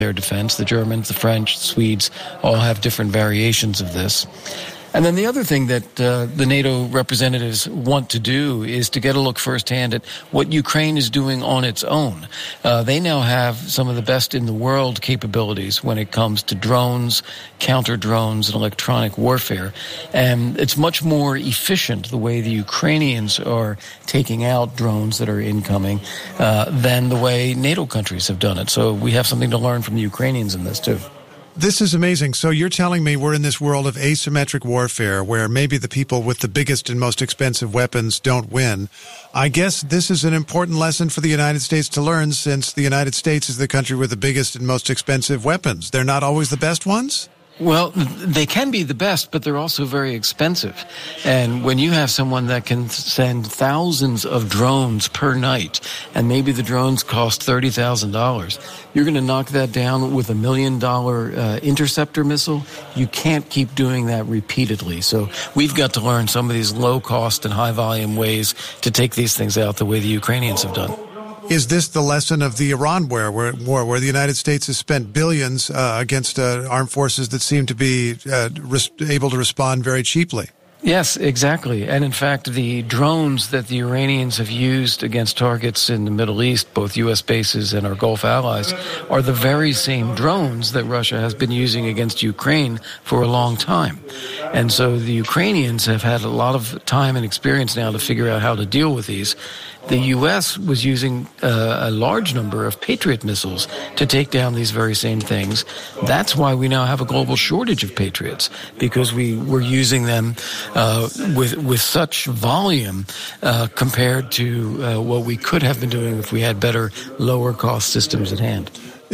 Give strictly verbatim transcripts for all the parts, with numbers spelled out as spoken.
air defense. The Germans, the French, the Swedes all have different variations of this. And then the other thing that uh, the NATO representatives want to do is to get a look firsthand at what Ukraine is doing on its own. Uh, they now have some of the best in the world capabilities when it comes to drones, counter drones, and electronic warfare. And it's much more efficient the way the Ukrainians are taking out drones that are incoming uh, than the way NATO countries have done it. So we have something to learn from the Ukrainians in this too. This is amazing. So you're telling me we're in this world of asymmetric warfare where maybe the people with the biggest and most expensive weapons don't win. I guess this is an important lesson for the United States to learn, since the United States is the country with the biggest and most expensive weapons. They're not always the best ones? Well, they can be the best, but they're also very expensive. And when you have someone that can send thousands of drones per night, and maybe the drones cost thirty thousand dollars, you're going to knock that down with a million dollar uh, interceptor missile. You can't keep doing that repeatedly. So we've got to learn some of these low cost and high volume ways to take these things out the way the Ukrainians have done. Is this the lesson of the Iran war, where, war, where the United States has spent billions uh, against uh, armed forces that seem to be uh, res- able to respond very cheaply? Yes, exactly. And in fact, the drones that the Iranians have used against targets in the Middle East, both U S bases and our Gulf allies, are the very same drones that Russia has been using against Ukraine for a long time. And so the Ukrainians have had a lot of time and experience now to figure out how to deal with these. The U S was using uh, a large number of Patriot missiles to take down these very same things. That's why we now have a global shortage of Patriots, because we were using them uh, with with such volume uh, compared to uh, what we could have been doing if we had better, lower-cost systems at hand.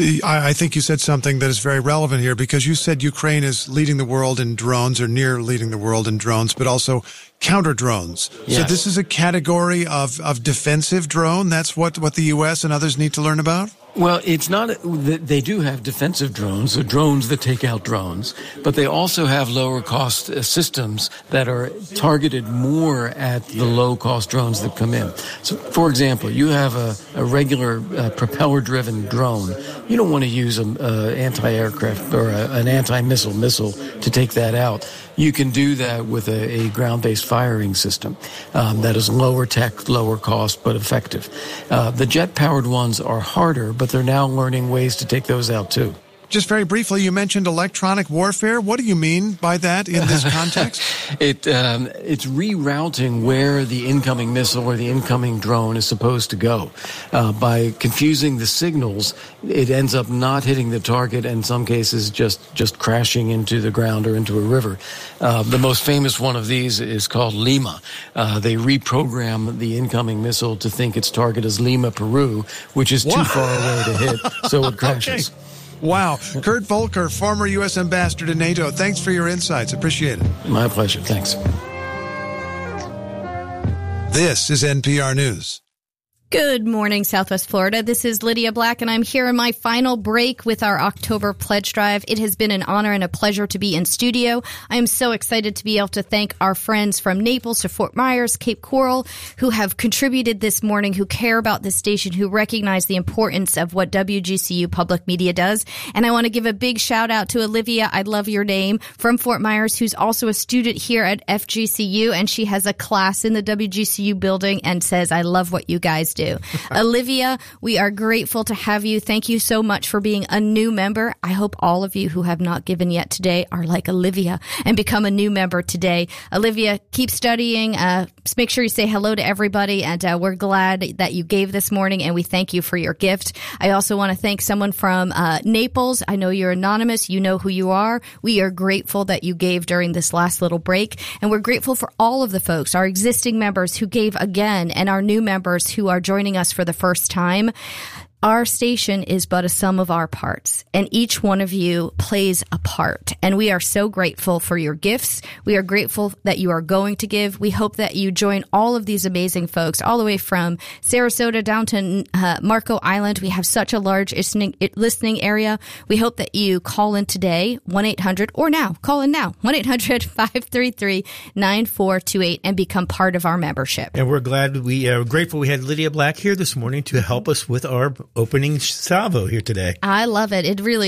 I think you said something that is very relevant here, because you said Ukraine is leading the world in drones, or near leading the world in drones, but also counter drones. Yes. So this is a category of, of defensive drone. That's what, what the U S and others need to learn about? Well, it's not, they do have defensive drones, so drones that take out drones, but they also have lower cost systems that are targeted more at the low cost drones that come in. So, for example, you have a, a regular uh, propeller driven drone. You don't want to use an anti-aircraft or a, an anti-missile missile to take that out. You can do that with a, a ground-based firing system um, that is lower tech, lower cost, but effective. Uh, the jet-powered ones are harder, but they're now learning ways to take those out too. Just very briefly, you mentioned electronic warfare. What do you mean by that in this context? it um, It's rerouting where the incoming missile or the incoming drone is supposed to go. Uh, by confusing the signals, it ends up not hitting the target, and in some cases just, just crashing into the ground or into a river. Uh, the most famous one of these is called Lima. Uh, they reprogram the incoming missile to think its target is Lima, Peru, which is too wow. far away to hit, so it crashes. Okay. Wow. Kurt Volker, former U S ambassador to NATO. Thanks for your insights. Appreciate it. My pleasure. Thanks. This is N P R News. Good morning, Southwest Florida. This is Lydia Black, and I'm here in my final break with our October Pledge Drive. It has been an honor and a pleasure to be in studio. I am so excited to be able to thank our friends from Naples to Fort Myers, Cape Coral, who have contributed this morning, who care about this station, who recognize the importance of what W G C U Public Media does. And I want to give a big shout out to Olivia, I love your name, from Fort Myers, who's also a student here at F G C U, and she has a class in the W G C U building and says, I love what you guys do. do. Olivia, we are grateful to have you. Thank you so much for being a new member. I hope all of you who have not given yet today are like Olivia and become a new member today. Olivia, keep studying. Uh, just make sure you say hello to everybody, and uh, we're glad that you gave this morning, and we thank you for your gift. I also want to thank someone from uh, Naples. I know you're anonymous. You know who you are. We are grateful that you gave during this last little break, and we're grateful for all of the folks, our existing members who gave again, and our new members who are joining us for the first time. Our station is but a sum of our parts, and each one of you plays a part. And we are so grateful for your gifts. We are grateful that you are going to give. We hope that you join all of these amazing folks, all the way from Sarasota down to uh, Marco Island. We have such a large listening, listening area. We hope that you call in today, one eight hundred, or now, call in now, one eight hundred, five three three, nine four two eight, and become part of our membership. And we're glad, we are grateful we had Lydia Black here this morning to help us with our opening salvo here today. I love it. It really